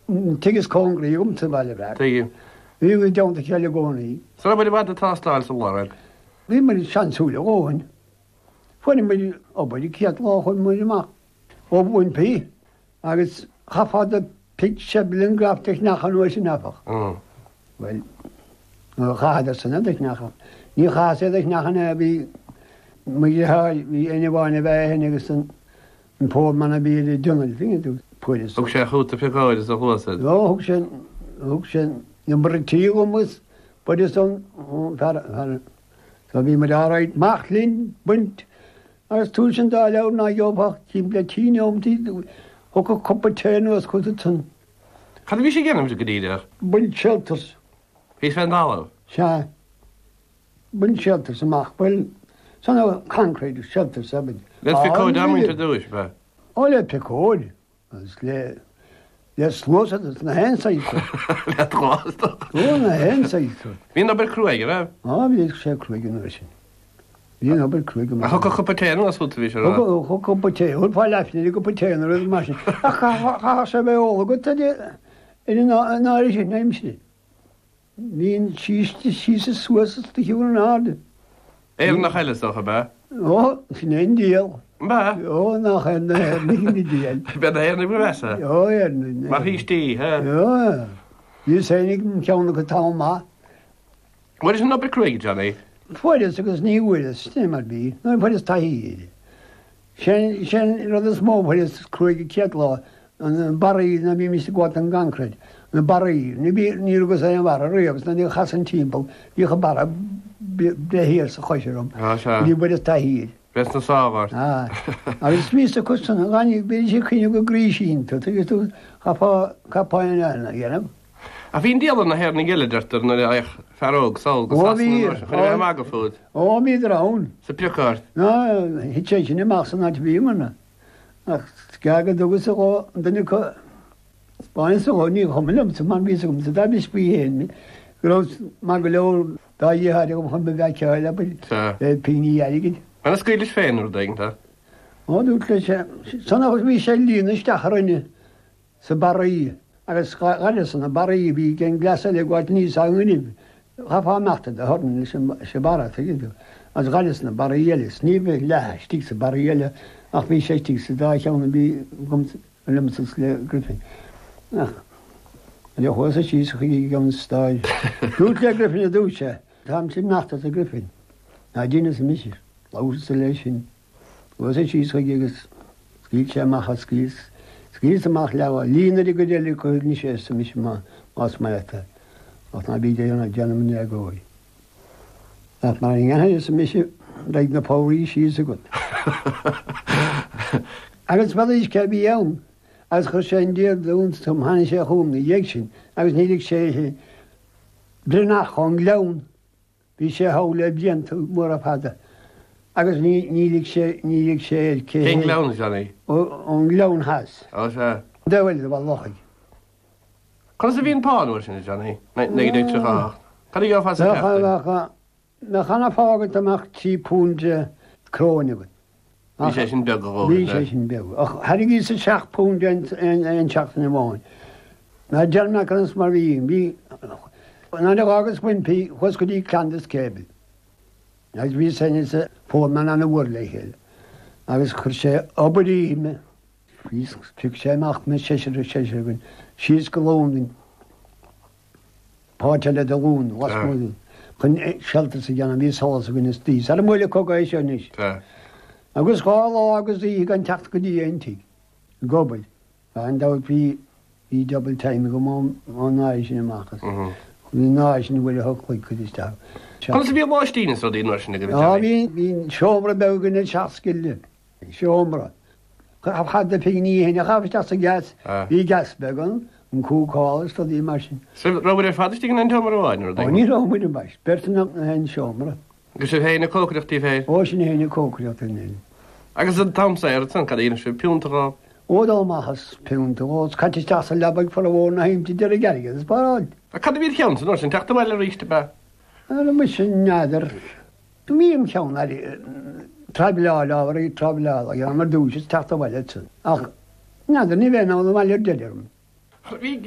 Tigis congri to Valibra. Thank you. We were down to Caligoni. So nobody about the task styles of Warren. We made a chance to the own. Funny, but you can't law when we mark. Or 1p. I was half out the picture, Blingraf, Technachen was enough. Well, that's another Technachen. You have said Technachen be. We anyone ever Henderson and poor man be the jungle thing to put it. Okay, who to pick out is a horse. No, Hookshen, number 2 almost, but it's on. So we made all right. Machlin, Bunt, as $2,000 out now, your back, Kim Latino, Hook cup of 10 was good to turn. Can we see him to get either? Bunt shelters. He's $10. Sha. Bunt shelters, Mach. Well, so no concrete shelters. Let's be called down to do it, but. Oh, let's be called. Let's lose it, it's the hand side. That was the. Oh, the hand side. We know about Cruig, right? Oh, we shall Cruig in the Russian. You know about Cruig. How could Potato was what to be sure? How could Potato? What for laughing? You could Potato in the machine. I shall be all good to the. In an Irish name, she. Mean she's a Swiss to human hard. Even the Hellas of a Oh, it's an Indian. Ba? Oh, no, and the deal. Ben the Henry Bressa. Oh, yeah. Maar he's tea, huh? Yeah. You say you can count the town, ma. What is an upper Craig, Johnny? What is because new with us, it might be. No, what is Tahid? Shen, the small, what is Craig Ketlaw, and the Barry, and I mean, Mr. Guatan Gancred, the Barry, maybe near was a Rivers, and the Hassan Temple, you have Barra, the here's a question. Ah, sure. You would have Tahid. Best of Savard. Ah, I was Mr. Custon, and then you can go Grecian to do Capayan, you know. A fin deal on the hair in Gilliderter, and the Farog, Sol, Magafood. Oh, me drown. It's a pure card. No, he changed in the mass and not to be man. Gaga dogus go, and then you go. Spine so on you come to man be so that be speaking. Gross Magalo, da you had to come back here, but penny alligator. And a Scottish fan or thing, that. Oh, do son of me shall lean the Staharine, Sabari. I was Radisson, a barry be getting glass of what needs I win. Half our master, the Horton, Shabara, to give you. As Radisson, a barriella, sneeve, lash, sticks a barriella, ach, me sticks, that I can be limited griffin. And your horse, she's going to style. Good griffin, a douche. Tom Sim not as a griffin. I didn't miss it. Installation. Was it she's going to ski, Maha skis. Skis mag lauwe, Lina die gedele kon niet eens mis maar als maar dat. Als naar bij de gentleman daar gooi. Dat maar in een is mis like the police she is good. Alles wat ik kan bij jou. Als gesendeerd de ons om Hanische home de jection. I was niet zeggen. Daarna gewoon loon. Wie ze houden bien te morgen hadden. I was niet zeggen. King Loan, Johnny. On loan has. Oh, sir. Daar wil je wel lachen. Kan ze weer een paar worden, Johnny? Nee, dit is graag. Kan ik jou vast zeggen? We gaan afhaken te maken 10 pond kronen. Wie is een bel geworden? Wie is een bel? Had ik eens een 6 pond en 6 in de maand. Maar Jan kan ons maar wie. Na de ragens wimpie, was goed die klantes kabel. Als we zijn is voor man aan de woord liggen. Als ik zei, obedi me. Ik zei, mag me zeggen. She is geloond. Paatje de loon, was moeilijk. Kun shelter ze gaan, wie zal ze kunnen sties. Dat moeilijk ook is je niet. Ik was gewoon, ik was die, ik kan tacht die eentje. Gobel. En dat wie double time gewoon onnaars in maken. Die naars in willen ook goed kunnen staan. Kan ze weer maar stien zo die naars in de ja, wie schomer bouwen het schaskillen. Schomer. Ik had de ping niet, ik heb dat ze gas. Wie gas bouwen. Een koelkast voor die machine. Zo, Robert heeft had ik een tomer wijn, of niet over de bas. Persoonlijk een schomer. Dus je heen een koker die heeft. Oh, je heen een koker dat in. Als het dan zei dat dan kan je een punt erop. Oh, dan mag het punt erop. Kan je dat zo labig voor de wonen heen te de regering. Dat is paraat. Kan je weer gaan, zo zijn tacht wel een richte bij. Dan moet je nader. Toen we hem gaan naar die tribulaal, ja, maar doe je tacht wel het. Ach, nader niet weer nou, dan wel je dit.